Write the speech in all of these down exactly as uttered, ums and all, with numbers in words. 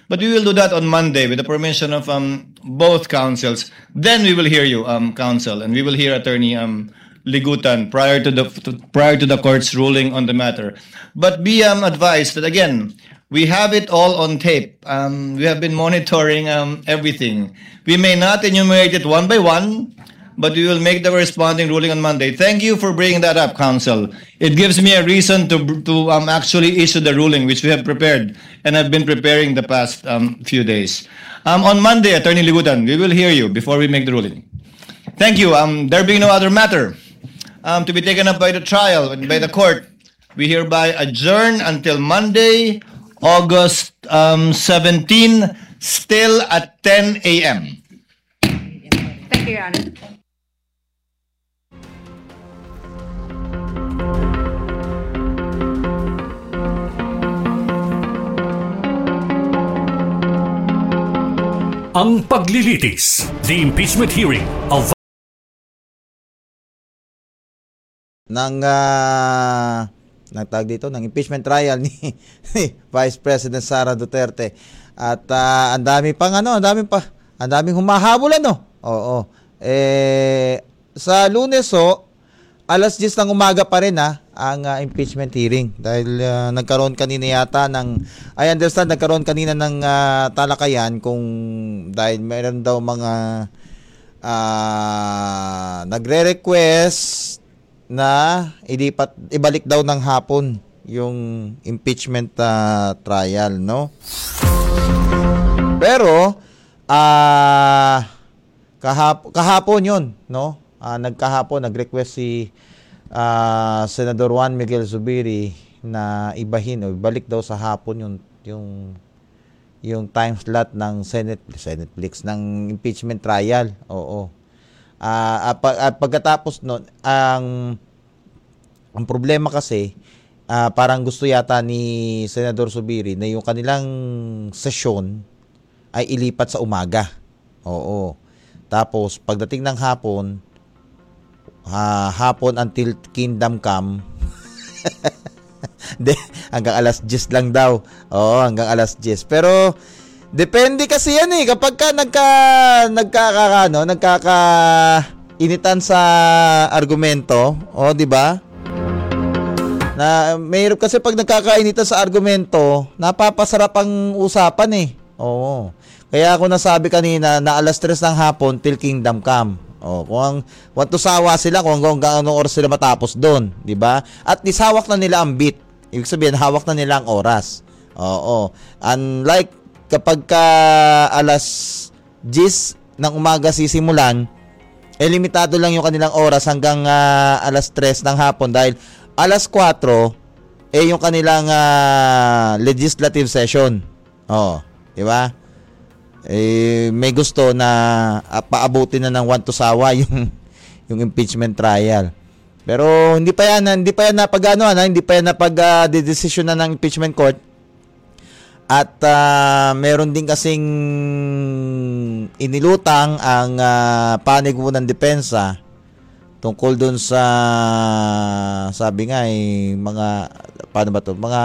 But we will do that on Monday with the permission of um, both councils. Then we will hear you, um, counsel, and we will hear Attorney um, Ligutan prior to the to, prior to the court's ruling on the matter. But be um, advised that again, we have it all on tape. Um, we have been monitoring um, everything. We may not enumerate it one by one, but we will make the corresponding ruling on Monday. Thank you for bringing that up, counsel. It gives me a reason to to um, actually issue the ruling, which we have prepared and have been preparing the past um, few days. Um, on Monday, Attorney Ligutan, we will hear you before we make the ruling. Thank you. Um, there being no other matter um, to be taken up by the trial, by the court, we hereby adjourn until Monday, August um, seventeenth, still at ten a.m. Thank you, Your Honor. Ang paglilitis, the impeachment hearing of ng uh, ng tawag dito ng impeachment trial ni, ni Vice President Sara Duterte. At uh, ang dami pang ano, ang dami pa, ang daming humahabol ano. Oo. Eh sa Lunes ho, alas diyes ng umaga pa rin ha, ang uh, impeachment hearing dahil uh, nagkaroon kanina yata ng I understand nagkaroon kanina ng uh, talakayan kung dahil mayroon daw mga uh, nagre-request na ilipat ibalik daw ng hapon yung impeachment uh, trial, no? Pero ah uh, kahap kahapon 'yon, no? Uh, nagkahapon nag-request si uh, Senador Juan Miguel Zubiri na ibahin o ibalik daw sa hapon yung yung yung time slot ng Senate Senate Blitz ng impeachment trial. Oo. Uh, at, at pagkatapos noon, ang ang problema kasi uh, parang gusto yata ni Senador Zubiri na yung kanilang sesyon ay ilipat sa umaga. Oo. Tapos pagdating ng hapon, uh, hapon until Kingdom Come. De, hanggang alas diyes lang daw. Oo, hanggang alas diyes. Pero depende kasi yan eh kapag ka nagka nagkaka ano, nagkaka initan sa argumento, oh, di ba? Na mayroon kasi pag nagkakainitan sa argumento, napapasarap ang usapan eh. Oo. Kaya ako nasabi kanina na alas tres ng hapon till Kingdom Come. Oh, kung ang want to sawa sila kung hanggang anong oras sila matapos doon, di ba? At least hawak na nila ang beat. Ibig sabihin, hawak na nila ang oras. Oo. Unlike kapag ka alas diyes ng umaga sisimulan, eh limitado lang yung kanilang oras hanggang uh, alas tres ng hapon dahil alas kwatro eh yung kanilang uh, legislative session. Oo, di ba? Eh may gusto na uh, paabutin na ng one to sawa yung yung impeachment trial. Pero hindi pa yan, hindi pa yan napag-ano, na, hindi pa yan napag-decision uh, na ng impeachment court. At uh, meron din kasing inilutang ang uh, panig mo ng depensa tungkol dun sa sabi nga eh, mga paano ba to? Mga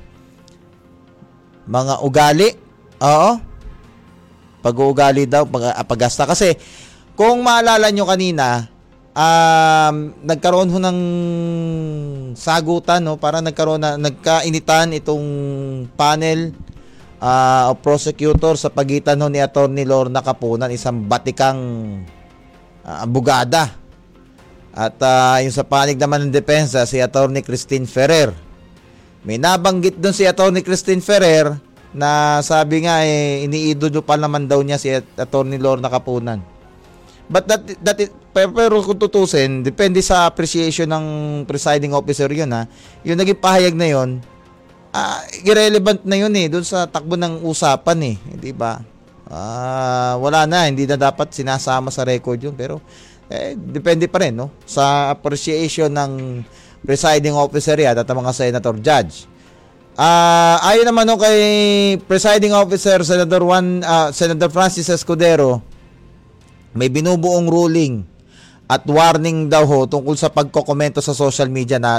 mga ugali. Oo. Pag-uugali daw, pag, pag-gasta. Kasi kung maalala nyo kanina, um, nagkaroon ho ng sagutan, no? Para nagkaroon na, nagkainitan itong panel uh, of prosecutor sa pagitan ho ni Attorney Lorna Capunan, isang batikang uh, abogada. At uh, yung sa panig naman ng depensa, si Attorney Christine Ferrer. May nabanggit doon si Attorney Christine Ferrer na sabi nga eh, iniidolo pa naman daw niya si Attorney Lorna Capunan. But that, that is, pero kung tutusin, depende sa appreciation ng presiding officer yun ha. Yung naging pahayag na yun, uh, irrelevant na yun eh, doon sa takbo ng usapan eh, di ba? Uh, wala na, hindi na dapat sinasama sa record yun, pero eh, depende pa rin no, sa appreciation ng presiding officer yan at mga senator judge. Uh, ayon naman no kay presiding officer Senator Juan uh, Senator Francis Escudero, may binubuong ruling at warning daw ho tungkol sa pagkokomento sa social media na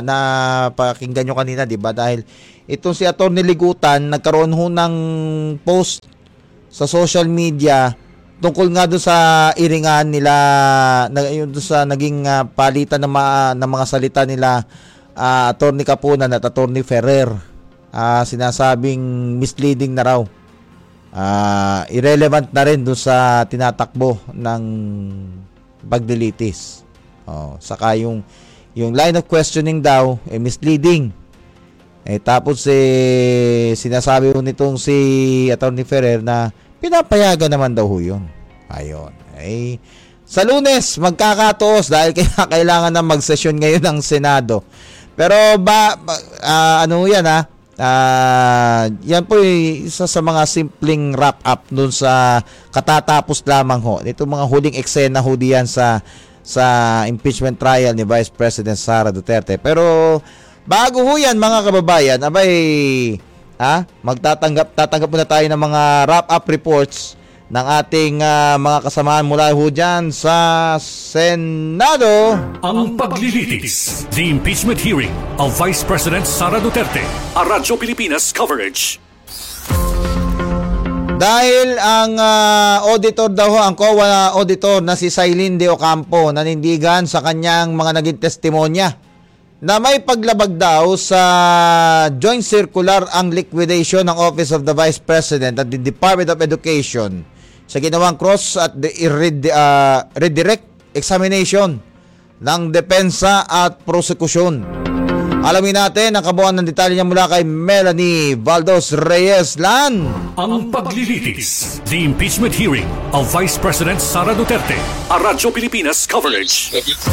napakinggan nyo kanina, di ba? Dahil itong si Attorney Ligutan nagkaroon ho ng post sa social media tungkol nga doon sa iringan nila, na, yun doon sa naging uh, palitan ng, mga, ng mga salita nila uh, Attorney Kapunan at Attorney Ferrer. Uh, sinasabing misleading na raw. Uh, irrelevant na rin doon sa tinatakbo ng pagdilitis. Oh, saka yung yung line of questioning daw eh misleading. Eh tapos eh sinasabi ho nitong si Attorney Ferrer na pinapayagan naman daw ho yun. Ayun. Eh, sa Lunes, magkakatuos dahil kaya kailangan na mag-session ngayon ng Senado. Pero ba, ba uh, ano yan ha? Uh, yan po yung isa sa mga simpleng wrap-up dun sa katatapos lamang ho. Ito mga huling eksena ho diyan sa, sa impeachment trial ni Vice President Sara Duterte. Pero bago ho yan mga kababayan, abay, ha? Magtatanggap, tatanggap muna tayo ng mga wrap-up reports ng ating uh, mga kasamaan mula ho dyan sa Senado. Ang paglilitis, the impeachment hearing of Vice President Sara Duterte, a Radyo Pilipinas coverage. Dahil ang uh, auditor daw, ang C O A auditor na si Sailin de Ocampo nanindigan sa kanyang mga naging testimonya na may paglabag daw sa joint circular ang liquidation ng Office of the Vice President at the Department of Education sa ginawang cross at the uh, redirect examination ng depensa at prosekusyon. Alamin natin ang kabuuan ng detalye niya mula kay Melanie Valdos Reyes Lan. Ang paglilitis, the impeachment hearing of Vice President Sara Duterte, a Radyo Pilipinas coverage.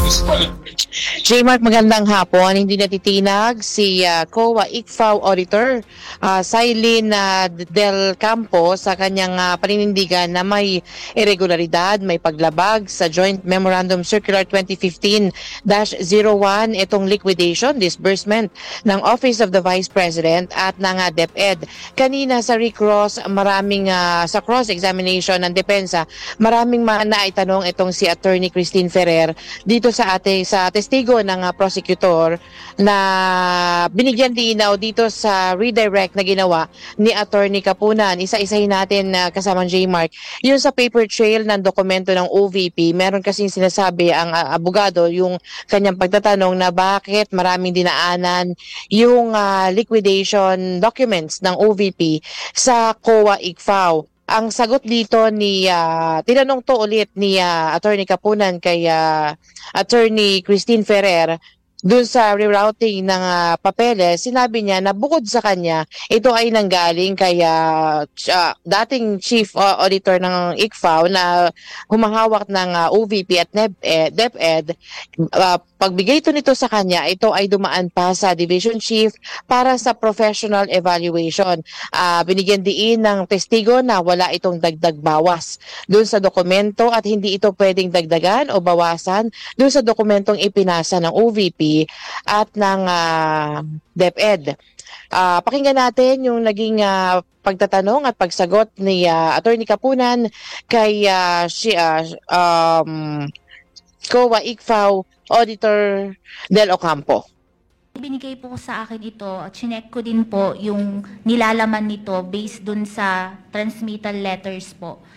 J-Mark, magandang hapon. Hindi natitinag si uh, C O A I C F A O Auditor uh, Sailin uh, Del Campo sa kanyang uh, paninindigan na may irregularidad, may paglabag sa Joint Memorandum Circular twenty fifteen dash zero one, itong liquidation, disbursement ng Office of the Vice President at ng uh, DepEd. Kanina sa recross, maraming uh, sa cross-examination ng depensa, maraming ma- naitanong itong si Attorney Christine Ferrer dito sa ate sa testigo ng uh, prosecutor na binigyan linaw dito sa redirect na ginawa ni Attorney Kapunan. Isa-isahin natin uh, kasamang J-Mark. Yung sa paper trail ng dokumento ng O V P, meron kasing sinasabi ang uh, abogado yung kanyang pagtatanong na bakit maraming dinaanan yung uh, liquidation documents ng O V P sa C O A I C F A O. Ang sagot dito ni, uh, tinanong to ulit ni uh, Attorney Kapunan kay uh, Attorney Christine Ferrer, dun sa rerouting ng uh, papeles, sinabi niya na bukod sa kanya, ito ay nanggaling kay uh, uh, dating Chief uh, Auditor ng I C F A O na humahawak ng uh, O V P at DepEd. Uh, pagbigay ito nito sa kanya, ito ay dumaan pa sa Division Chief para sa professional evaluation. Uh, binigyan diin ng testigo na wala itong dagdag bawas dun sa dokumento at hindi ito pwedeng dagdagan o bawasan dun sa dokumentong ipinasa ng O V P at ng uh, DepEd. Uh, pakinggan natin yung naging uh, pagtatanong at pagsagot ni uh, Attorney Kapunan kay uh, si, uh, um, C O A I C F A O Auditor Del Ocampo. Binigay po sa akin ito at chinek ko din po yung nilalaman nito based dun sa transmittal letters po.